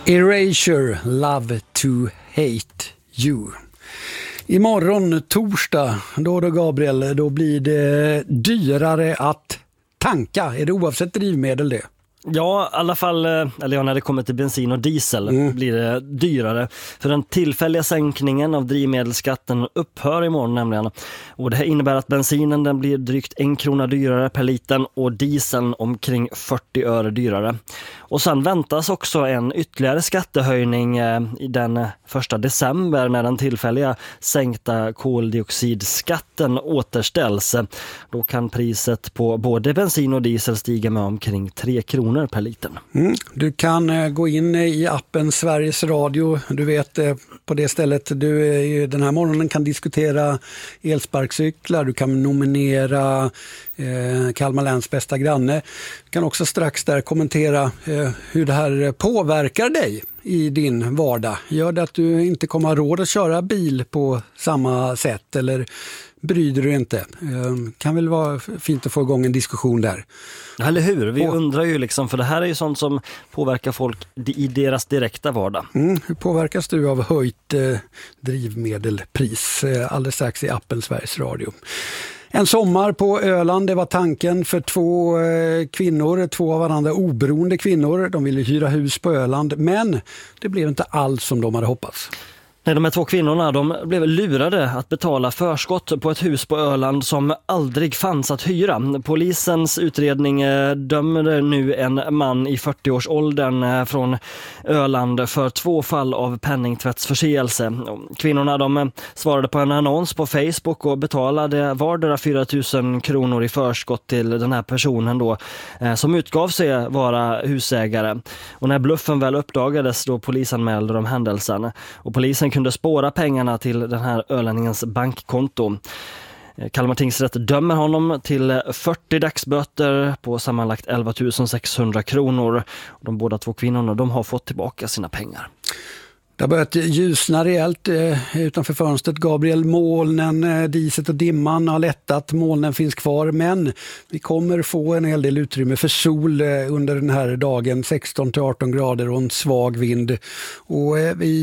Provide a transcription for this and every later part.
Erasure, Love to Hate You. Imorgon, torsdag, då Gabriel, då blir det dyrare att tanka. Är det oavsett drivmedel det? Ja, i alla fall, eller när det kommer till bensin och diesel blir det dyrare. För den tillfälliga sänkningen av drivmedelsskatten upphör imorgon nämligen. Och det här innebär att bensinen den blir drygt 1 krona dyrare per liten och dieseln omkring 40 öre dyrare. Och sen väntas också en ytterligare skattehöjning i den 1 december när den tillfälliga sänkta koldioxidskatten återställs. Då kan priset på både bensin och diesel stiga med omkring 3 kronor per liten. Du kan gå in i appen Sveriges Radio. Du vet på det stället du den här morgonen kan diskutera elsparkcyklar. Du kan nominera Kalmar läns bästa granne. Du kan också strax där kommentera hur det här påverkar dig i din vardag. Gör det att du inte kommer ha råd att köra bil på samma sätt eller bryr du inte? Kan väl vara fint att få igång en diskussion där. Eller hur? Vi undrar ju liksom, för det här är ju sånt som påverkar folk i deras direkta vardag. Hur påverkas du av höjt drivmedelpris? Alldeles strax i appen Sveriges Radio. En sommar på Öland, det var tanken för 2 kvinnor, 2 av varandra oberoende kvinnor. De ville hyra hus på Öland, men det blev inte alls som de hade hoppats. Nej, de här 2 kvinnorna de blev lurade att betala förskott på ett hus på Öland som aldrig fanns att hyra. Polisens utredning dömer nu en man i 40-årsåldern från Öland för 2 fall av penningtvättsförseelse. Kvinnorna de svarade på en annons på Facebook och betalade vardera 4 000 kronor i förskott till den här personen då, som utgav sig vara husägare. Och när bluffen väl uppdagades då polisanmälde de händelsen. Och polisen kunde spåra pengarna till den här ölänningens bankkonto. Kalmar tingsrätt dömer honom till 40 dagsböter på sammanlagt 11 600 kronor. De båda 2 kvinnorna de har fått tillbaka sina pengar. Det har börjat ljusna rejält utanför fönstret. Gabriel, molnen, diset och dimman har lättat. Molnen finns kvar, men vi kommer få en hel del utrymme för sol under den här dagen. 16-18 grader och en svag vind. Och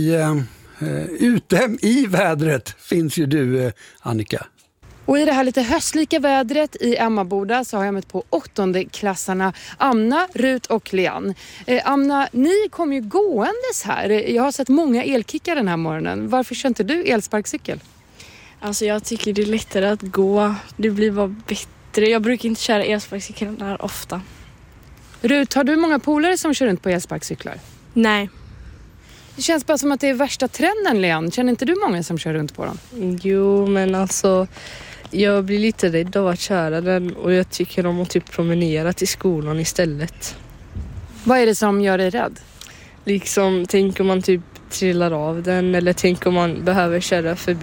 ute i vädret finns ju du, Annika. Och i det här lite höstlika vädret i Emmaboda så har jag mött på 8:e-klassarna Amna, Rut och Leanne. Amna, ni kom ju gåendes här. Jag har sett många elkickar den här morgonen. Varför kör inte du elsparkcykel? Alltså jag tycker det är lättare att gå. Det blir bara bättre. Jag brukar inte köra elsparkcykeln där ofta. Rut, har du många polare som kör runt på elsparkcyklar? Nej. Det känns bara som att det är värsta trenden, Leanne. Känner inte du många som kör runt på dem? Jo, men alltså jag blir lite rädd av att köra den och jag tycker om att typ promenera till skolan istället. Vad är det som gör dig rädd? Liksom, tänk om man typ trillar av den eller tänk om man behöver köra förbi